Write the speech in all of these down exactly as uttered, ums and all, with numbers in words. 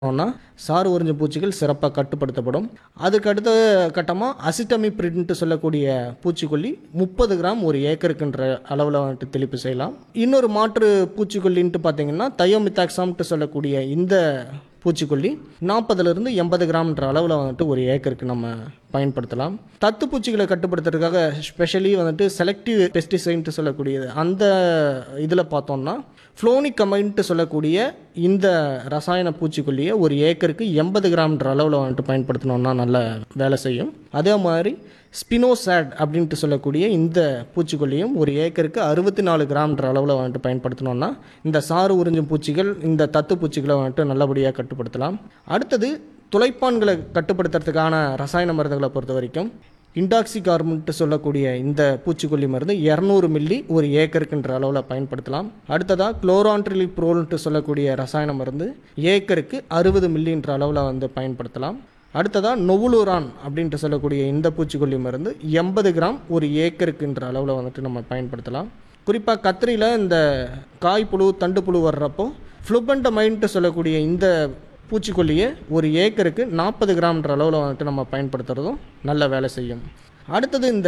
னா சாறு உறிஞ்சும் பூச்சிகள் சிறப்பாக கட்டுப்படுத்தப்படும். அதுக்கு அடுத்த கட்டமாக அசிட்டமிப்ரிட்ன்ட்டு சொல்லக்கூடிய பூச்சிக்கொல்லி முப்பது கிராம் ஒரு ஏக்கருக்குன்ற அளவில் வந்துட்டு தெளிப்பு செய்யலாம். இன்னொரு மாற்று பூச்சிக்கொல்லின்ட்டு பார்த்தீங்கன்னா தயோமித்தாக்சாம்ட்டு சொல்லக்கூடிய இந்த பூச்சிக்கொல்லி நாற்பதுலேருந்து எண்பது கிராம்ன்ற அளவில் வந்துட்டு ஒரு ஏக்கருக்கு நம்ம பயன்படுத்தலாம். தத்து பூச்சிகளை கட்டுப்படுத்துறதுக்காக ஸ்பெஷலி வந்துட்டு செலக்டிவ் பெஸ்டிசைன்ட்டு சொல்லக்கூடியது அந்த இதில் பார்த்தோம்னா ஃப்ளோனிக் அமைன்ட்டு சொல்லக்கூடிய இந்த ரசாயன பூச்சிக்கொல்லியை ஒரு ஏக்கருக்கு எண்பது கிராம்ன்ற அளவில் வந்துட்டு பயன்படுத்தினோம்னா நல்ல வேலை செய்யும். அதே மாதிரி ஸ்பினோசாட் அப்படின்ட்டு சொல்லக்கூடிய இந்த பூச்சிக்கொல்லியும் ஒரு ஏக்கருக்கு அறுபத்தி நாலு கிராம்ன்ற அளவில் வந்துட்டு பயன்படுத்தினோம்னா இந்த சாறு உறிஞ்சும் பூச்சிகள் இந்த தத்து பூச்சிகளை வந்துட்டு நல்லபடியாக கட்டுப்படுத்தலாம். அடுத்தது துளைப்பான்களை கட்டுப்படுத்துறதுக்கான ரசாயன மருந்துகளை பொறுத்த வரைக்கும் இண்டாக்சி கார்பன்ட்டு சொல்லக்கூடிய இந்த பூச்சிக்கொல்லி மருந்து இரநூறு மில்லி ஒரு ஏக்கருக்குன்ற அளவில் பயன்படுத்தலாம். அடுத்ததாக குளோரான்ட்ரிலிப்ரோல்ன்ட்டு சொல்லக்கூடிய ரசாயன மருந்து ஏக்கருக்கு அறுபது மில்லின்ற அளவில் வந்து பயன்படுத்தலாம். அடுத்ததாக நொவுலூரான் அப்படின்ட்டு சொல்லக்கூடிய இந்த பூச்சிக்கொல்லி மருந்து எண்பது கிராம் ஒரு ஏக்கருக்குன்ற அளவில் வந்துட்டு நம்ம பயன்படுத்தலாம். குறிப்பாக கத்திரியில் இந்த காய்ப்புழு தண்டு புழு வர்றப்போ ஃப்ளூபெண்டமைன்ட்டு சொல்லக்கூடிய இந்த பூச்சிக்கொல்லியை ஒரு ஏக்கருக்கு நாற்பது கிராம்ன்ற அளவில் வந்துட்டு நம்ம பயன்படுத்துகிறதும் நல்ல வேலை செய்யும். அடுத்தது இந்த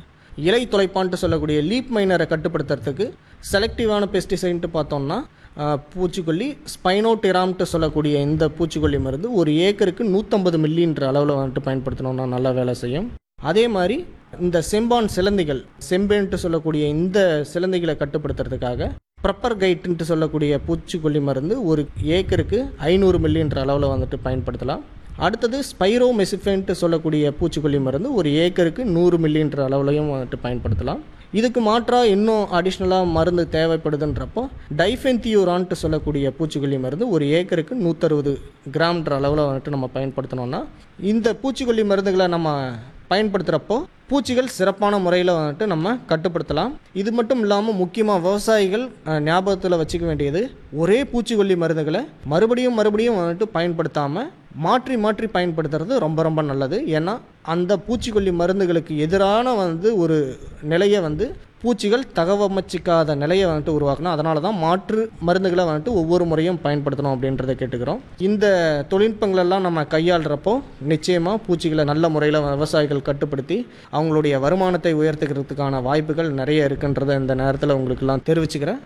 இலை துளைப்பான்ட்டு சொல்லக்கூடிய லீப் மைனரை கட்டுப்படுத்துறதுக்கு செலக்டிவான பெஸ்டிசைன்ட்டு பார்த்தோம்னா பூச்சிக்கொல்லி ஸ்பைனோடெராம்ட்டு சொல்லக்கூடிய இந்த பூச்சிக்கொல்லி மருந்து ஒரு ஏக்கருக்கு நூற்றம்பது மில்லின்ற அளவில் வந்துட்டு பயன்படுத்தினோம்னா நல்லா வேலை செய்யும். அதே மாதிரி இந்த செம்பான் சிலந்திகள் செம்பேன்ட்டு சொல்லக்கூடிய இந்த சிலந்திகளை கட்டுப்படுத்துறதுக்காக ப்ரப்பர் கைட்டுன்ட்டு சொல்லக்கூடிய பூச்சிக்கொல்லி மருந்து ஒரு ஏக்கருக்கு ஐநூறு மில்லின்ற அளவில் வந்துட்டு பயன்படுத்தலாம். அடுத்தது ஸ்பைரோ மெசிஃபேன்ட்டு சொல்லக்கூடிய பூச்சிக்கொல்லி மருந்து ஒரு ஏக்கருக்கு நூறு மில்லின்ற அளவுலையும் வந்துட்டு பயன்படுத்தலாம். இதுக்கு மாற்றாக இன்னும் அடிஷ்னலாக மருந்து தேவைப்படுதுன்றப்போ டைஃபென்தியூரான்ட்டு சொல்லக்கூடிய பூச்சிக்கொல்லி மருந்து ஒரு ஏக்கருக்கு நூற்றறுபது கிராம்ன்ற அளவில் வந்துட்டு நம்ம பயன்படுத்தினோன்னா இந்த பூச்சிக்கொல்லி மருந்துகளை நம்ம பயன்படுத்துகிறப்போ பூச்சிகள் சிறப்பான முறையில் வந்துட்டு நம்ம கட்டுப்படுத்தலாம். இது மட்டும் இல்லாமல் முக்கியமாக விவசாயிகள் ஞாபகத்தில் வச்சுக்க வேண்டியது ஒரே பூச்சிக்கொல்லி மருந்துகளை மறுபடியும் மறுபடியும் வந்துட்டு பயன்படுத்தாமல் மாற்றி மாற்றி பயன்படுத்துறது ரொம்ப ரொம்ப நல்லது. ஏன்னா அந்த பூச்சிக்கொல்லி மருந்துகளுக்கு எதிரான வந்து ஒரு நிலையை வந்து பூச்சிகள் தகவமைச்சிக்காத நிலையை வந்துட்டு உருவாக்கணும். அதனால தான் மாற்று மருந்துகளை வந்துட்டு ஒவ்வொரு முறையும் பயன்படுத்தணும் அப்படின்றத கேட்டுக்கிறோம். இந்த தொழில்நுட்பங்களெல்லாம் நம்ம கையாளுறப்போ நிச்சயமாக பூச்சிகளை நல்ல முறையில் விவசாயிகள் கட்டுப்படுத்தி அவங்களுடைய வருமானத்தை உயர்த்துக்கிறதுக்கான வாய்ப்புகள் நிறைய இருக்குன்றதை இந்த நேரத்தில் உங்களுக்கெல்லாம் தெரிவிச்சுக்கிறேன்.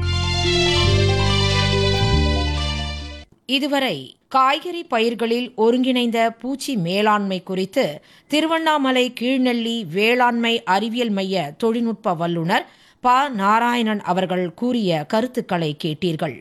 இதுவரை காய்கறி பயிர்களில் ஒருங்கிணைந்த பூச்சி மேலாண்மை குறித்து திருவண்ணாமலை கீழ்நெல்லி வேளாண்மை அறிவியல் மைய தொழில்நுட்ப வல்லுநர் ப நாராயணன் அவர்கள் கூறிய கருத்துக்களை கேட்டீர்கள்.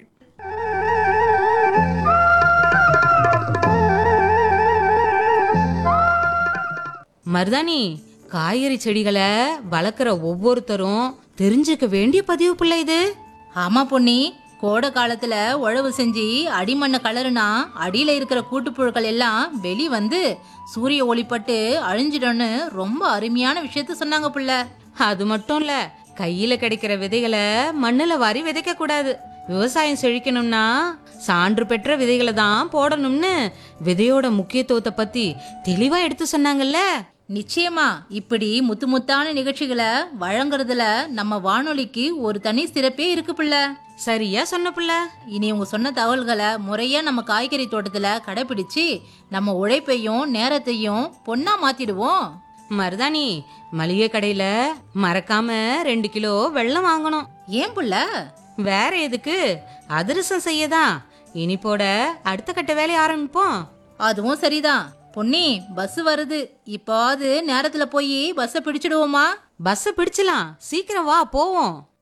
மருதாணி, காய்கறி செடிகளை வளர்க்குற ஒவ்வொருத்தரும் தெரிஞ்சுக்க வேண்டிய பதிவு பிள்ளை இது. ஆமா பொன்னி, கோடை காலத்துல உழவு செஞ்சு அடிமண்ணை கலருனா அடியில இருக்கிற கூட்டுப்புழுக்கள் எல்லாம் வெளி வந்து சூரிய ஒளிப்பட்டு அழிஞ்சிடும்னு ரொம்ப அருமையான விஷயத்த சொன்னாங்க புள்ள. அது மட்டும் இல்ல, கையில கிடைக்கிற விதைகளை மண்ணுல வாரி விதைக்க கூடாது. விவசாயம் செழிக்கணும்னா சான்று பெற்ற விதைகளை தான் போடணும்னு விதையோட முக்கியத்துவத்தை பத்தி தெளிவா எடுத்து சொன்னாங்கல்ல. நிச்சயமா இப்படி முத்து முத்தான நிகழ்ச்சிகளை வழங்குறதுல நம்ம வானொலிக்கு ஒரு தனி சிறப்பே இருக்கு புள்ள. சரியா சொன்ன புள்ள. இனி உங்க சொன்ன தகவல்களை முறையா நம்ம காய்கறி தோட்டத்துல கடைபிடிச்சு நம்ம உழைப்பையும் நேரத்தையும் பொன்னா மாத்திடுவோம். மருதாணி, மளிகை கடையில மறக்காம ரெண்டு கிலோ வெல்லம் வாங்கணும். ஏன் புள்ள? வேற எதுக்கு, அதிரசம் செய்யதான். இனிப்போட அடுத்த கட்ட வேலையை ஆரம்பிப்போம். அதுவும் சரிதான் பொன்னி. பஸ் வருது, இப்பாவது நேரத்துல போய் பஸ்ஸ பிடிச்சிடுவோமா? பஸ்ஸ பிடிச்சலாம், சீக்கிரம் வா போவோம்.